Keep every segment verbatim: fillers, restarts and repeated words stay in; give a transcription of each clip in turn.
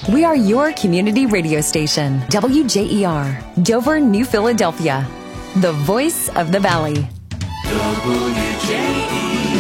We are your community radio station, W J E R, Dover, New Philadelphia, the voice of the Valley. W J E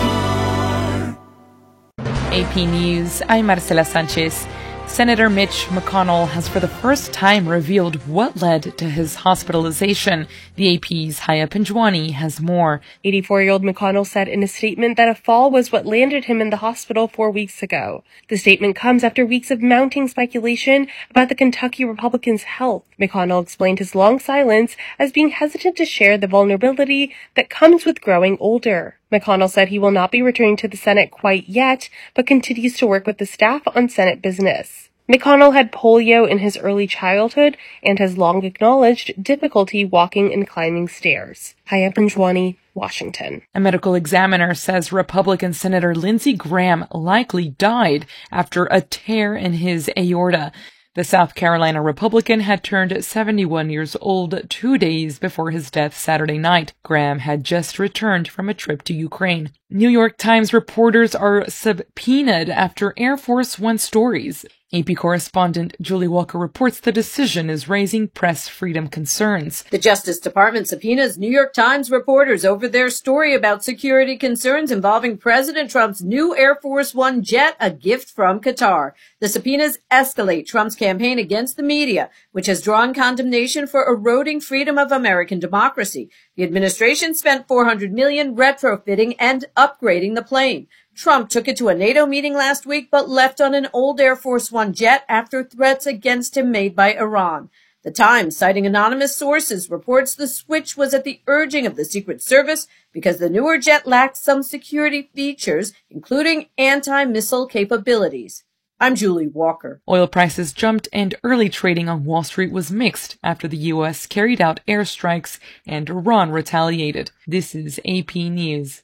R. A P News, I'm Marcela Sanchez. Senator Mitch McConnell has for the first time revealed what led to his hospitalization. The A P's Haya Pinjwani has more. eighty-four-year-old McConnell said in a statement that a fall was what landed him in the hospital four weeks ago. The statement comes after weeks of mounting speculation about the Kentucky Republican's health. McConnell explained his long silence as being hesitant to share the vulnerability that comes with growing older. McConnell said he will not be returning to the Senate quite yet, but continues to work with the staff on Senate business. McConnell had polio in his early childhood and has long acknowledged difficulty walking and climbing stairs. Haya Pinjwani, Washington. A medical examiner says Republican Senator Lindsey Graham likely died after a tear in his aorta. The South Carolina Republican had turned seventy-one years old two days before his death Saturday night. Graham had just returned from a trip to Ukraine. New York Times reporters are subpoenaed after Air Force One stories. A P correspondent Julie Walker reports the decision is raising press freedom concerns. The Justice Department subpoenas New York Times reporters over their story about security concerns involving President Trump's new Air Force One jet, a gift from Qatar. The subpoenas escalate Trump's campaign against the media, which has drawn condemnation for eroding freedom of American democracy. The administration spent four hundred million dollars retrofitting and upgrading the plane. Trump took it to a NATO meeting last week, but left on an old Air Force One jet after threats against him made by Iran. The Times, citing anonymous sources, reports the switch was at the urging of the Secret Service because the newer jet lacks some security features, including anti-missile capabilities. I'm Julie Walker. Oil prices jumped and early trading on Wall Street was mixed after the U S carried out airstrikes and Iran retaliated. This is A P News.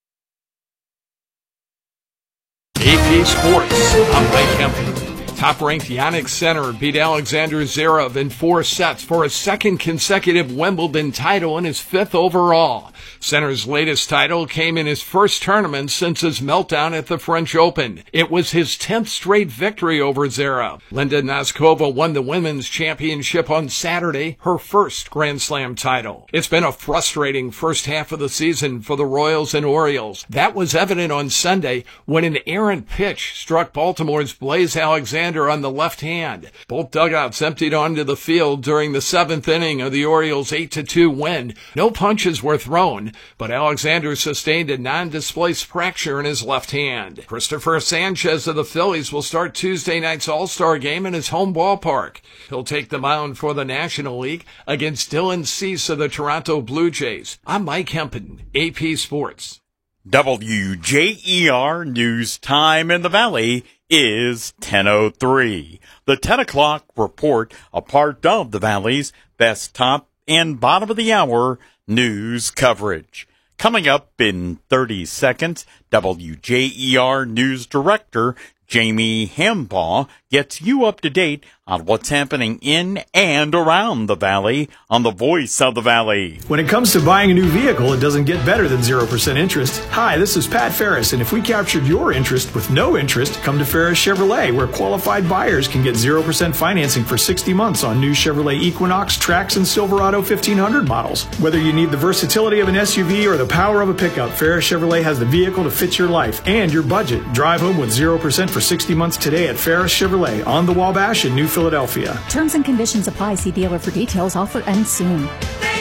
A P Sports, I'm Mike Kemp. Top-ranked Jannik Sinner beat Alexander Zverev in four sets for a second consecutive Wimbledon title and his fifth overall. Sinner's latest title came in his first tournament since his meltdown at the French Open. It was his tenth straight victory over Zverev. Linda Noskova won the women's championship on Saturday, her first Grand Slam title. It's been a frustrating first half of the season for the Royals and Orioles. That was evident on Sunday when an errant pitch struck Baltimore's Blaze Alexander on the left hand. Both dugouts emptied onto the field during the seventh inning of the Orioles' eight to two win. No punches were thrown, but Alexander sustained a non-displaced fracture in his left hand. Christopher Sanchez of the Phillies will start Tuesday night's All-Star game in his home ballpark. He'll take the mound for the National League against Dylan Cease of the Toronto Blue Jays. I'm Mike Hempen, A P Sports. W J E R News Time in the Valley is ten oh three. The ten o'clock report, a part of the Valley's best top and bottom of the hour news coverage. Coming up in thirty seconds, W J E R News Director Jamie Hambaugh gets you up to date on what's happening in and around the Valley on the Voice of the Valley. When it comes to buying a new vehicle, it doesn't get better than zero percent interest. Hi, this is Pat Ferris, and if we captured your interest with no interest, come to Ferris Chevrolet, where qualified buyers can get zero percent financing for sixty months on new Chevrolet Equinox, Trax, and Silverado fifteen hundred models. Whether you need the versatility of an S U V or the power of a pickup, Ferris Chevrolet has the vehicle to fit your life and your budget. Drive home with zero percent for sixty months today at Ferris Chevrolet on the Wabash in New Philadelphia. Terms and conditions apply. See dealer for details. Offer ends soon.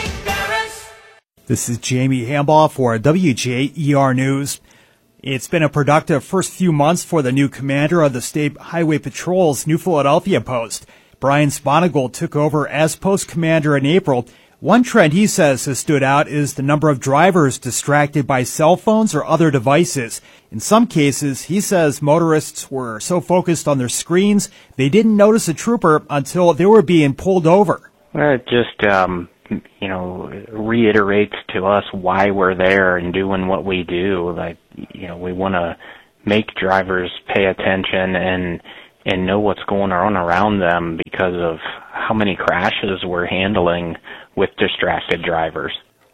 This is Jamie Hambaugh for W J E R News. It's been a productive first few months for the new commander of the State Highway Patrol's New Philadelphia post. Brian Sponigold took over as post commander in April. One trend he says has stood out is the number of drivers distracted by cell phones or other devices. In some cases, he says motorists were so focused on their screens, they didn't notice a trooper until they were being pulled over. Well, it just, um, you know, reiterates to us why we're there and doing what we do. Like, you know, we want to make drivers pay attention and and know what's going on around them because of how many crashes we're handling with distracted drivers.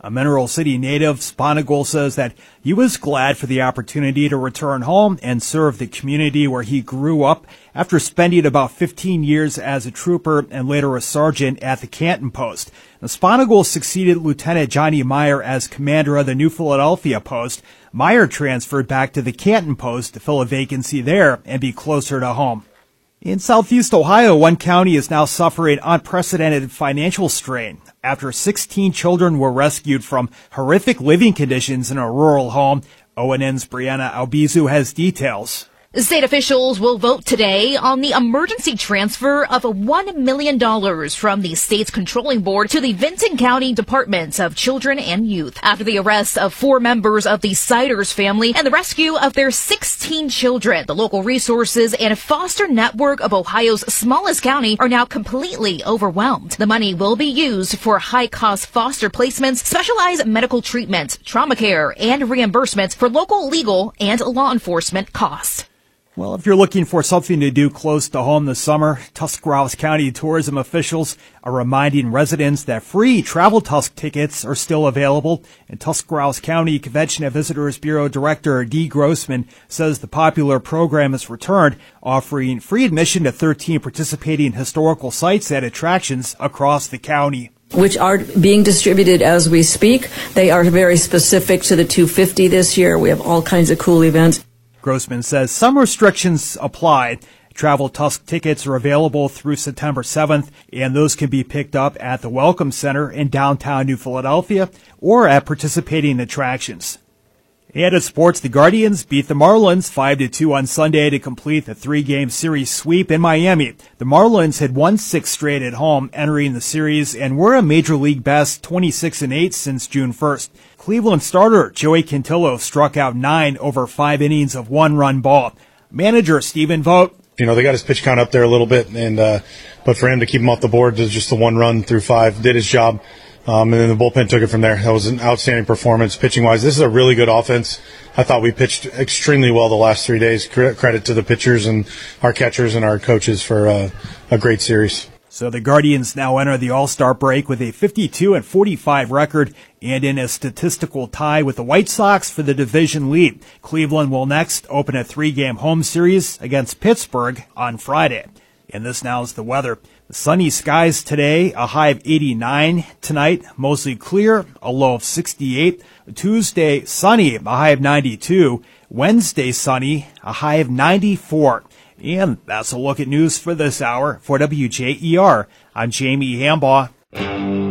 A Mineral City native, Spanigal says that he was glad for the opportunity to return home and serve the community where he grew up after spending about fifteen years as a trooper and later a sergeant at the Canton Post. Now, Spanigal succeeded Lieutenant Johnny Meyer as commander of the New Philadelphia Post. Meyer transferred back to the Canton Post to fill a vacancy there and be closer to home. In Southeast Ohio, one county is now suffering unprecedented financial strain after sixteen children were rescued from horrific living conditions in a rural home. O N N's Brianna Albizu has details. State officials will vote today on the emergency transfer of one million dollars from the state's controlling board to the Vinton County Department of Children and Youth after the arrest of four members of the Siders family and the rescue of their sixteen children. The local resources and foster network of Ohio's smallest county are now completely overwhelmed. The money will be used for high-cost foster placements, specialized medical treatment, trauma care, and reimbursements for local legal and law enforcement costs. Well, if you're looking for something to do close to home this summer, Tuscarawas County tourism officials are reminding residents that free Travel Tusk tickets are still available. And Tuscarawas County Convention and Visitors Bureau Director Dee Grossman says the popular program has returned, offering free admission to thirteen participating historical sites and attractions across the county, which are being distributed as we speak. They are very specific to the two fifty this year. We have all kinds of cool events. Grossman says some restrictions apply. Travel Tusk tickets are available through September seventh, and those can be picked up at the Welcome Center in downtown New Philadelphia or at participating attractions. And in sports, the Guardians beat the Marlins five to two on Sunday to complete the three-game series sweep in Miami. The Marlins had won six straight at home entering the series and were a Major League best twenty-six and eight since June first. Cleveland starter Joey Cantillo struck out nine over five innings of one-run ball. Manager Stephen Vogt. You know, they got his pitch count up there a little bit, and uh, but for him to keep him off the board, just the one run through five, did his job. Um, and then the bullpen took it from there. That was an outstanding performance pitching-wise. This is a really good offense. I thought we pitched extremely well the last three days. Credit to the pitchers and our catchers and our coaches for uh, a great series. So the Guardians now enter the All-Star break with a fifty-two and forty-five record and in a statistical tie with the White Sox for the division lead. Cleveland will next open a three-game home series against Pittsburgh on Friday. And this now is the weather. The sunny skies today, a high of eighty-nine. Tonight, mostly clear, a low of sixty-eight. Tuesday, sunny, a high of ninety-two. Wednesday, sunny, a high of ninety-four. And that's a look at news for this hour. For W J E R, I'm Jamie Hambaugh.